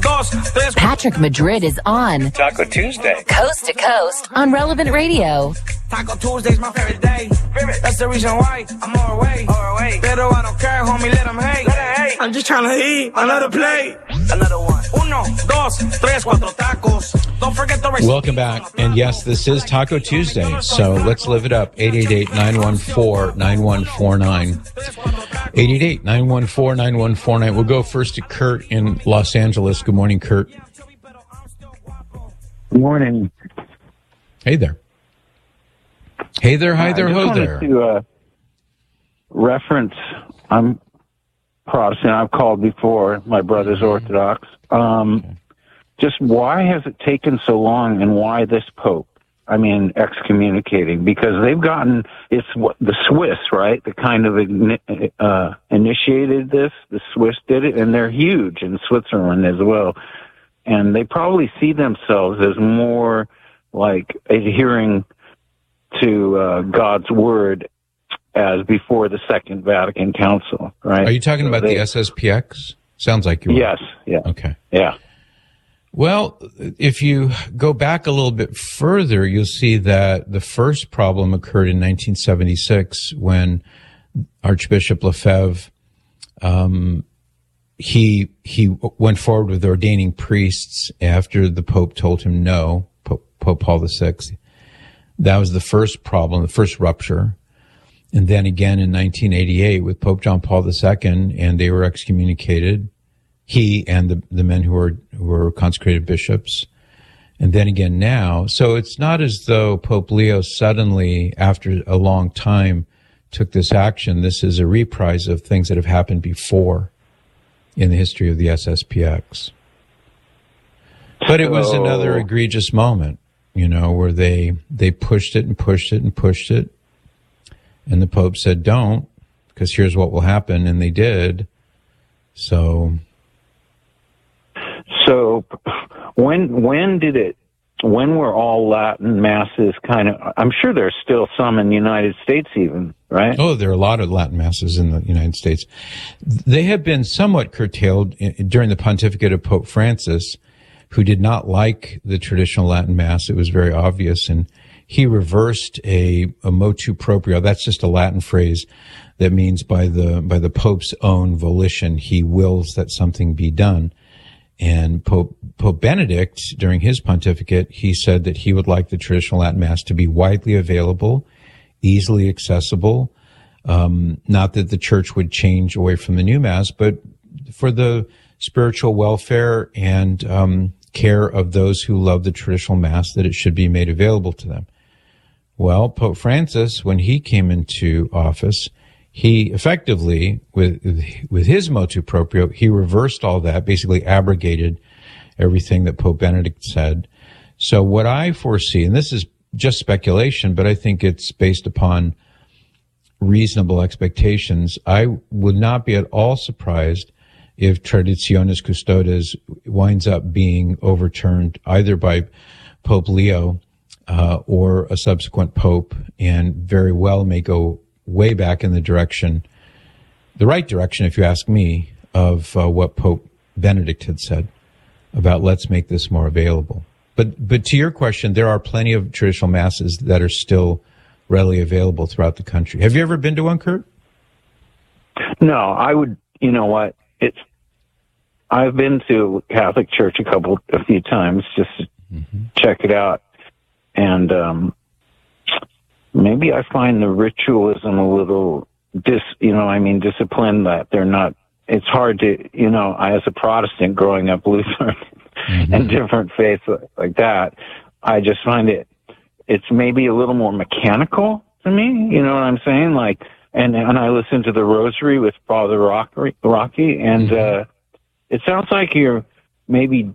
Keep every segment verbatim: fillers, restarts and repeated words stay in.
Patrick Madrid is on Taco Tuesday, coast to coast on Relevant Radio. Taco Tuesday's my favorite day. That's the reason why I'm all away. All away. Pero I don't care, homie, let them hate. Let them hate. I'm just trying to eat another plate. Another one. Uno, dos, tres, cuatro tacos. Don't forget the rest. Welcome back. And yes, this is Taco Tuesday. So let's live it up. eight eight eight, nine one four, nine one four nine. eight eight eight, nine one four, nine one four nine. We'll go first to Kurt in Los Angeles. Good morning, Kurt. Good morning. Hey there. Hey there, hi there, ho there. I just wanted to uh, reference, I'm Protestant, I've called before, my brother's Orthodox. Um, okay. Just why has it taken so long, and why this Pope? I mean, excommunicating, because they've gotten, it's what, the Swiss, right, that kind of uh, initiated this. The Swiss did it, and they're huge in Switzerland as well. And they probably see themselves as more like adhering to uh, God's word as before the Second Vatican Council, right? Are you talking so about they, the S S P X? Sounds like you are. Yes, yeah. Okay. Yeah. Well, if you go back a little bit further, you'll see that the first problem occurred in nineteen seventy-six when Archbishop Lefebvre, um, he, he went forward with ordaining priests after the Pope told him no, Pope, Pope Paul the Sixth. That was the first problem, the first rupture. And then again in nineteen eighty-eight with Pope John Paul the Second, and they were excommunicated. He and the, the men who were, who were consecrated bishops. And then again now. So it's not as though Pope Leo suddenly, after a long time, took this action. This is a reprise of things that have happened before in the history of the S S P X. But it was another egregious moment, you know, where they, they pushed it and pushed it and pushed it. And the Pope said, don't, because here's what will happen. And they did. So. So when, when did it, when were all Latin masses kind of, I'm sure there's still some in the United States even, right? Oh, there are a lot of Latin masses in the United States. They have been somewhat curtailed during the pontificate of Pope Francis, who did not like the traditional Latin Mass. It was very obvious. And he reversed a, a motu proprio. That's just a Latin phrase that means by the, by the Pope's own volition, he wills that something be done. And Pope, Pope Benedict, during his pontificate, he said that he would like the traditional Latin Mass to be widely available, easily accessible. Um, not that the church would change away from the new Mass, but for the spiritual welfare and um, care of those who love the traditional Mass, that it should be made available to them. Well, Pope Francis, when he came into office, he effectively, with with his motu proprio, he reversed all that, basically abrogated everything that Pope Benedict said. So what I foresee, and this is just speculation, but I think it's based upon reasonable expectations, I would not be at all surprised if Traditionis Custodes winds up being overturned either by Pope Leo uh, or a subsequent pope, and very well may go way back in the direction, the right direction, if you ask me, of uh, what Pope Benedict had said about let's make this more available. But but to your question, there are plenty of traditional masses that are still readily available throughout the country. Have you ever been to one, Kurt? No, I would, you know what, it's, I've been to Catholic Church a couple, a few times just to mm-hmm. check it out. And, um, maybe I find the ritualism a little dis, you know, I mean, disciplined, that they're not, it's hard to, you know, I, as a Protestant growing up Lutheran mm-hmm. and different faiths like that, I just find it, it's maybe a little more mechanical to me, you know what I'm saying? Like, and, and I listen to the Rosary with Father Rocky, Rocky and, mm-hmm. uh, it sounds like you're maybe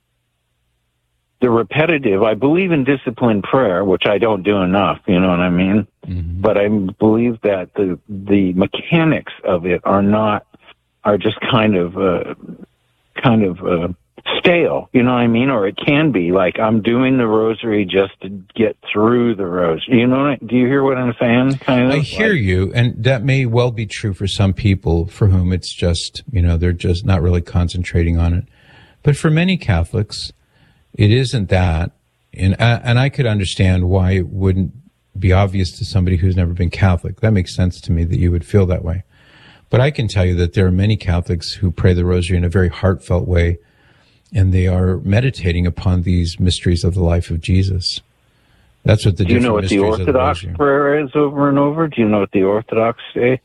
the repetitive, I believe in disciplined prayer, which I don't do enough, you know what I mean? Mm-hmm. But I believe that the the mechanics of it are not, are just kind of, uh, kind of, uh, stale, you know what I mean? Or it can be, like, I'm doing the Rosary just to get through the Rosary, you know what I, do you hear what I'm saying? Kind of. I hear like, you, and that may well be true for some people for whom it's just, you know, they're just not really concentrating on it. But for many Catholics, it isn't that. And, and I could understand why it wouldn't be obvious to somebody who's never been Catholic. That makes sense to me that you would feel that way. But I can tell you that there are many Catholics who pray the rosary in a very heartfelt way, and they are meditating upon these mysteries of the life of Jesus. That's what the Do you different know what the mysteries of the Orthodox rosary are. prayer is over and over? Do you know what the Orthodox say?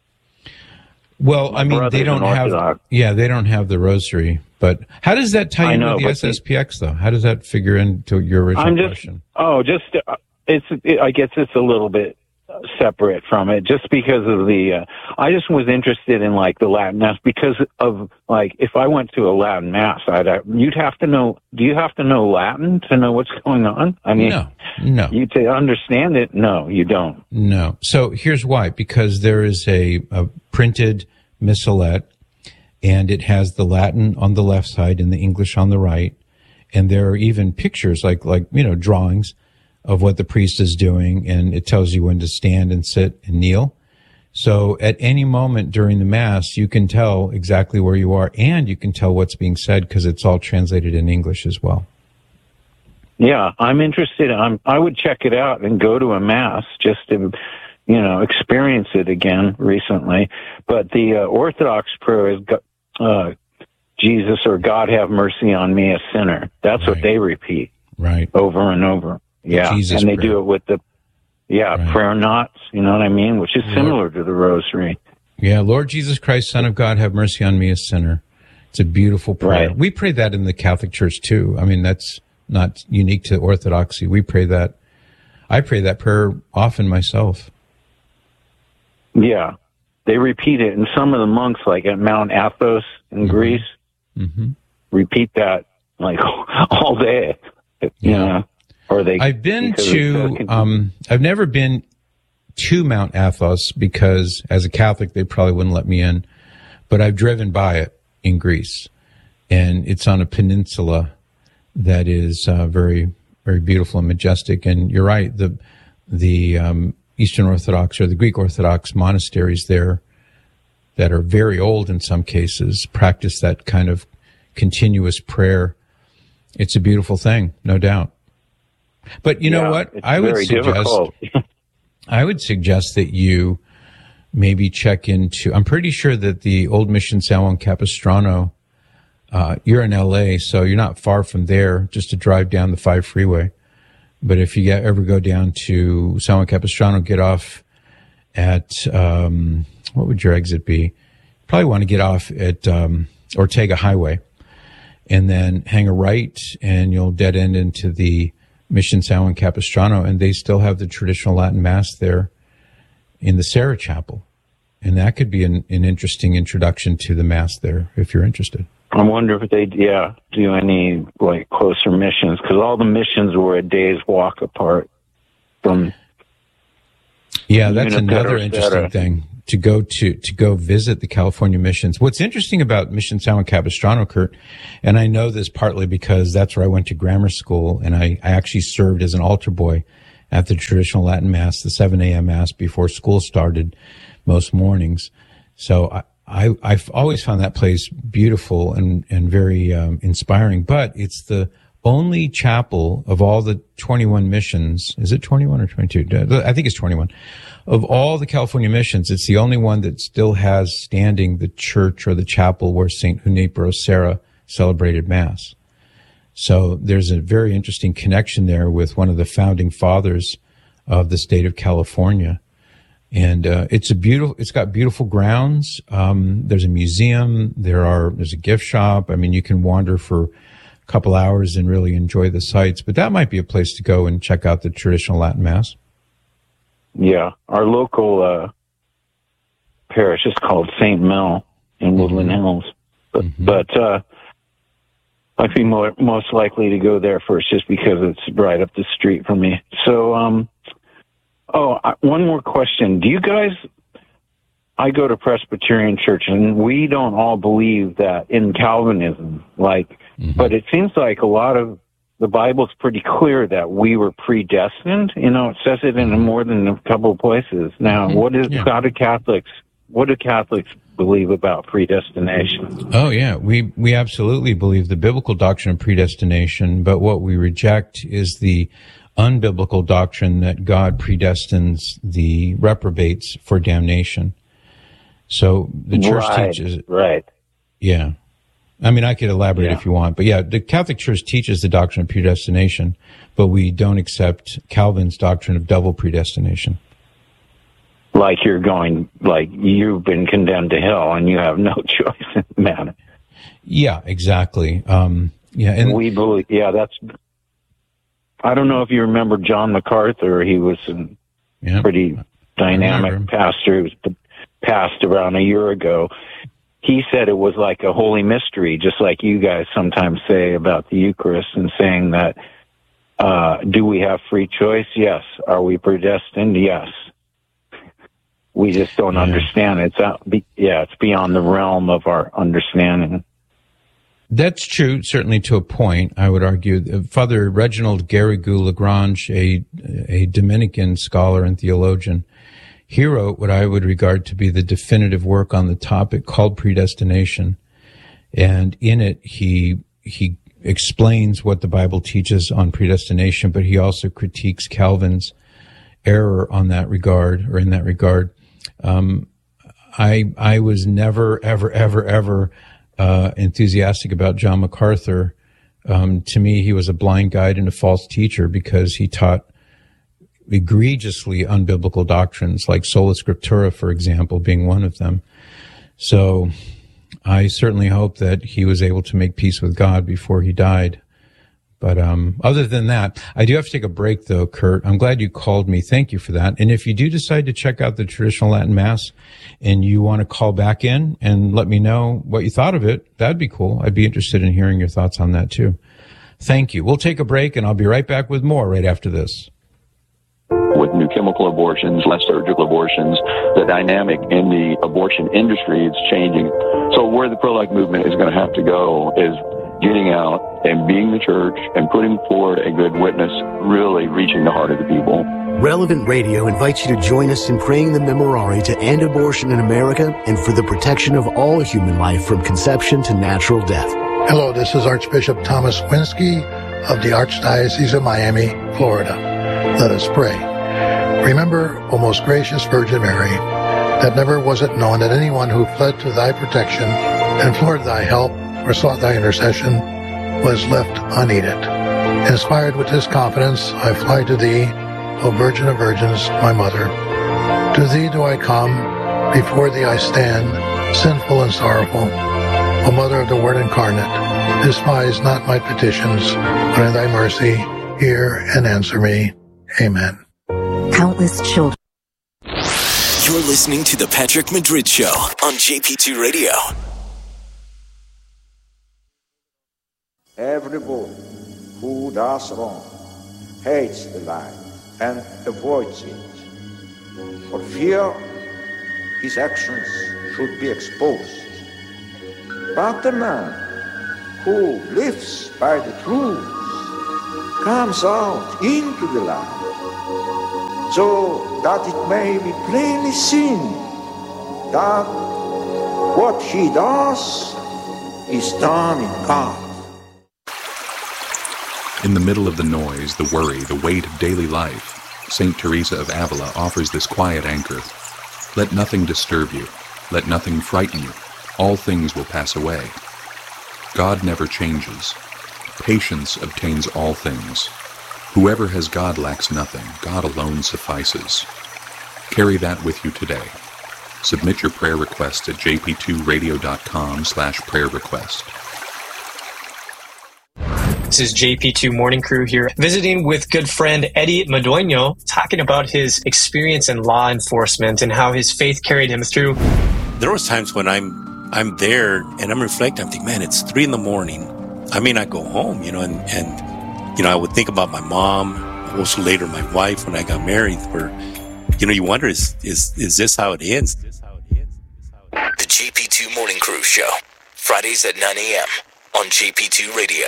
Well, My I mean, brother's they don't an have, Orthodox. yeah, they don't have the rosary. But how does that tie I in know, with the but S S P X, though? How does that figure into your original I'm just, question? oh, just, uh, it's, it, I guess it's a little bit separate from it, just because of the, uh, I just was interested in, like, the Latin Mass, because of, like, if I went to a Latin Mass, I'd, uh, you'd have to know, do you have to know Latin to know what's going on? I mean, No, no. you to understand it? No, you don't. No. So here's why. Because there is a, a printed missalette, and it has the Latin on the left side and the English on the right. And there are even pictures, like, like, you know, drawings of what the priest is doing, and it tells you when to stand and sit and kneel. So at any moment during the Mass, you can tell exactly where you are, and you can tell what's being said because it's all translated in English as well. Yeah, I'm interested. I'm, I would check it out and go to a Mass just to, you know, experience it again recently. But the uh, Orthodox prayer is, uh, Jesus or God have mercy on me, a sinner. That's Right. what they repeat Right. over and over. Yeah, Jesus and they prayer. do it with the, yeah, Right. prayer knots, you know what I mean? Which is Lord. similar to the rosary. Yeah, Lord Jesus Christ, Son of God, have mercy on me, a sinner. It's a beautiful prayer. Right. We pray that in the Catholic Church, too. I mean, that's not unique to Orthodoxy. We pray that. I pray that prayer often myself. Yeah, they repeat it, and some of the monks, like at Mount Athos in Mm-hmm. Greece, hmm repeat that like all day. You Yeah. know, or they. I've been because to, it's, uh, um, I've never been to Mount Athos because as a Catholic, they probably wouldn't let me in, but I've driven by it in Greece, and it's on a peninsula that is uh, very, very beautiful and majestic. And you're right, the, the, um, Eastern Orthodox or the Greek Orthodox monasteries there that are very old in some cases practice that kind of continuous prayer. It's a beautiful thing, no doubt. But you know yeah, what? It's I would very suggest difficult. I would suggest that you maybe check into, I'm pretty sure that the old mission San Juan Capistrano, uh, you're in L A, so you're not far from there, just to drive down the five freeway. But if you ever go down to San Juan Capistrano, get off at, um, what would your exit be? Probably want to get off at um, Ortega Highway and then hang a right, and you'll dead end into the Mission San Juan Capistrano, and they still have the traditional Latin Mass there in the Sarah Chapel. And that could be an, an interesting introduction to the Mass there, if you're interested. I wonder if they, yeah, do any like closer missions, because all the missions were a day's walk apart from. Yeah, that's Unit another Cetera, interesting Cetera. thing, to go to to go visit the California missions. What's interesting about Mission San Juan Capistrano, Kurt, and I know this partly because that's where I went to grammar school, and I, I actually served as an altar boy at the traditional Latin Mass, the seven a.m. Mass before school started most mornings. So I, I, I've always found that place beautiful and, and very um, inspiring, but it's the only chapel of all the twenty-one missions. Is it twenty-one or twenty-two? I think it's twenty-one. Of all the California missions, it's the only one that still has standing the church or the chapel where Saint Junipero Serra celebrated Mass. So there's a very interesting connection there with one of the founding fathers of the state of California. And uh, it's a beautiful. It's got beautiful grounds. Um, there's a museum. There are. There's a gift shop. I mean, you can wander for a couple hours and really enjoy the sights. But that might be a place to go and check out the traditional Latin Mass. Yeah, our local uh, parish is called Saint Mel in Woodland Hills, but, Mm-hmm. but uh, I'd be more, most likely to go there first, just because it's right up the street from me. So, um, oh, I, one more question: do you guys? I go to Presbyterian Church, and we don't all believe that in Calvinism, like, Mm-hmm. but it seems like a lot of the Bible's pretty clear that we were predestined. You know, it says it in more than a couple of places. Now, Mhm. what is, Yeah. how do Catholics, what do Catholics believe about predestination. Oh, yeah. We, we absolutely believe the biblical doctrine of predestination, but what we reject is the unbiblical doctrine that God predestines the reprobates for damnation. So the church right, teaches... Right. Yeah. I mean, I could elaborate yeah. if you want, but yeah, the Catholic Church teaches the doctrine of predestination, but we don't accept Calvin's doctrine of double predestination. Like you're going, like you've been condemned to hell and you have no choice in the matter. Yeah, exactly. Um, yeah, and we believe, yeah, that's, I don't know if you remember John MacArthur. He was a yeah, pretty dynamic pastor. He was passed around a year ago. He said it was like a holy mystery, just like you guys sometimes say about the Eucharist, and saying that, uh, do we have free choice? Yes. Are we predestined? Yes. We just don't yeah. understand. It's out, be, yeah, it's beyond the realm of our understanding. That's true, certainly to a point, I would argue. Father Reginald Garrigou-Lagrange, a, a Dominican scholar and theologian, he wrote what I would regard to be the definitive work on the topic called Predestination. And in it, he, he explains what the Bible teaches on predestination, but he also critiques Calvin's error on that regard, or in that regard. Um, I, I was never, ever, ever, ever, uh, enthusiastic about John MacArthur. Um, to me, he was a blind guide and a false teacher because he taught egregiously unbiblical doctrines, like sola scriptura, for example, being one of them. So I certainly hope that he was able to make peace with God before he died. But um other than that, I do have to take a break, though, Kurt. I'm glad you called me. Thank you for that. And if you do decide to check out the traditional Latin Mass and you want to call back in and let me know what you thought of it, that'd be cool. I'd be interested in hearing your thoughts on that, too. Thank you. We'll take a break, and I'll be right back with more right after this. With new chemical abortions, less surgical abortions, the dynamic in the abortion industry is changing. So where the pro-life movement is going to have to go is getting out and being the church and putting forward a good witness, really reaching the heart of the people. Relevant Radio invites you to join us in praying the Memorare to end abortion in America and for the protection of all human life from conception to natural death. Hello, this is Archbishop Thomas Winsky of the Archdiocese of Miami, Florida. Let us pray. Remember, O most gracious Virgin Mary, that never was it known that anyone who fled to thy protection, implored thy help, or sought thy intercession, was left unneeded. Inspired with this confidence, I fly to thee, O Virgin of Virgins, my Mother. To thee do I come, before thee I stand, sinful and sorrowful. O Mother of the Word incarnate, despise not my petitions, but in thy mercy hear and answer me. Amen. Countless children. You're listening to The Patrick Madrid Show on J P two Radio. Everyone who does wrong hates the light and avoids it. For fear his actions should be exposed. But the man who lives by the truth comes out into the light, so that it may be plainly seen that what he does is done in God. In the middle of the noise, the worry, the weight of daily life, Saint Teresa of Avila offers this quiet anchor. Let nothing disturb you. Let nothing frighten you. All things will pass away. God never changes. Patience obtains all things. Whoever has God lacks nothing. God alone suffices. Carry that with you today. Submit your prayer request at j p two radio dot com slash prayer request. This is J P two Morning Crew here, visiting with good friend Eddie Madueño, talking about his experience in law enforcement and how his faith carried him through. There was times when I'm I'm there and I'm reflecting, I'm thinking, man, it's three in the morning. I may not go home, you know, and, and you know, I would think about my mom, also later my wife when I got married, where, you know, you wonder, is is is this how it ends? The J P two Morning Crew Show, Fridays at nine a.m. on J P two Radio.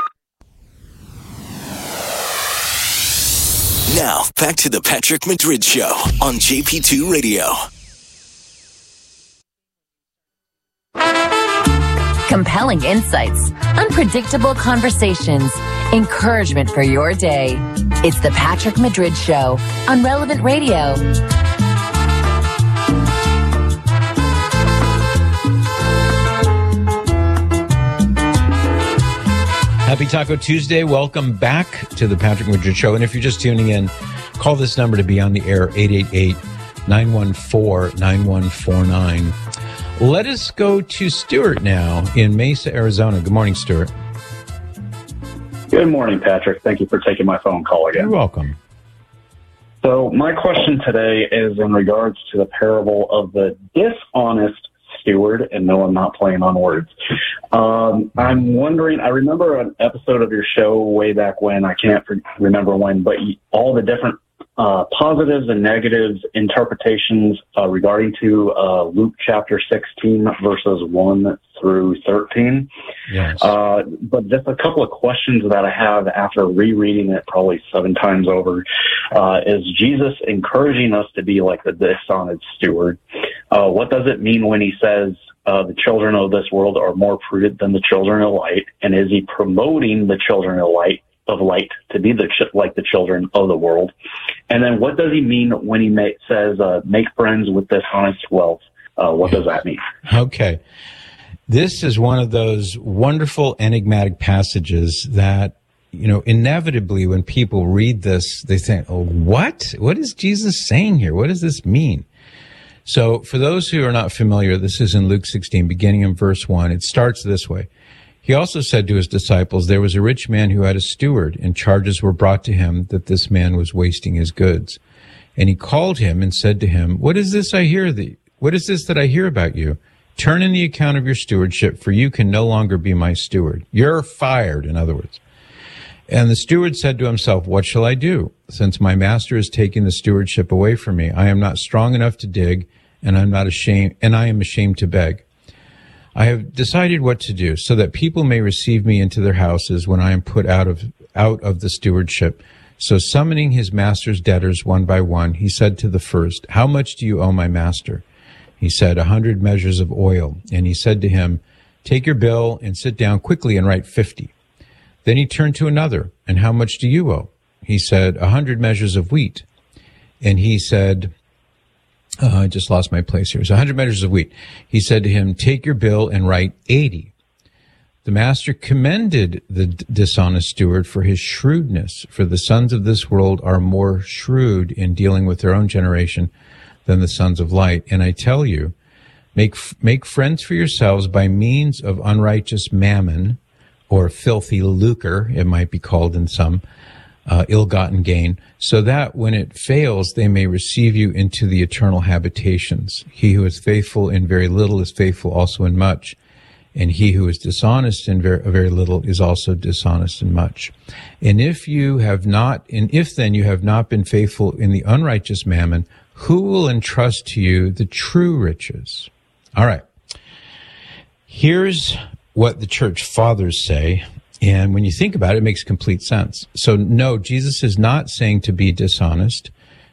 Now, back to the Patrick Madrid Show on J P two Radio. Compelling insights, unpredictable conversations, encouragement for your day. It's the Patrick Madrid Show on Relevant Radio. Happy Taco Tuesday. Welcome back to the Patrick Madrid Show. And if you're just tuning in, call this number to be on the air, eight eight eight, nine one four, nine one four nine. Let us go to Stuart now in Mesa, Arizona. Good morning, Stuart. Good morning, Patrick. Thank you for taking my phone call again. You're welcome. So my question today is in regards to the parable of the dishonest steward, and no, I'm not playing on words. Um, I'm wondering, I remember an episode of your show way back when, I can't remember when, but all the different uh, positives and negatives interpretations uh, regarding to uh, Luke chapter sixteen, verses one through thirteen. Yes. Uh, but just a couple of questions that I have after rereading it probably seven times over. Uh, is Jesus encouraging us to be like the dishonest steward? Uh, what does it mean when he says uh, the children of this world are more prudent than the children of light? And is he promoting the children of light of light to be the ch- like the children of the world? And then what does he mean when he ma- says uh, make friends with dishonest wealth? Uh, what does that mean? Okay. This is one of those wonderful enigmatic passages that, you know, inevitably when people read this, they think, oh, what? What is Jesus saying here? What does this mean? So for those who are not familiar, this is in Luke sixteen, beginning in verse one. It starts this way. He also said to his disciples, there was a rich man who had a steward, and charges were brought to him that this man was wasting his goods. And he called him and said to him, what is this I hear thee? What is this that I hear about you? Turn in the account of your stewardship, for you can no longer be my steward. You're fired, in other words. And the steward said to himself, what shall I do? Since my master is taking the stewardship away from me, I am not strong enough to dig, and I'm not ashamed, and I am ashamed to beg. I have decided what to do, so that people may receive me into their houses when I am put out of out of the stewardship. So summoning his master's debtors one by one, he said to the first, how much do you owe my master? He said, a hundred measures of oil. And he said to him, take your bill and sit down quickly and write fifty. Then he turned to another, and how much do you owe? He said, a hundred measures of wheat. And he said, uh, I just lost my place here. So a hundred measures of wheat. He said to him, take your bill and write eighty. The master commended the d- dishonest steward for his shrewdness, for the sons of this world are more shrewd in dealing with their own generation than the sons of light. And I tell you, make make friends for yourselves by means of unrighteous mammon, or filthy lucre, it might be called in some, uh, ill-gotten gain, so that when it fails, they may receive you into the eternal habitations. He who is faithful in very little is faithful also in much, and he who is dishonest in very, very little is also dishonest in much. And if you have not, and if then you have not been faithful in the unrighteous mammon, who will entrust to you the true riches? All right. Here's what the church fathers say, and when you think about it, it makes complete sense. So no, Jesus is not saying to be dishonest.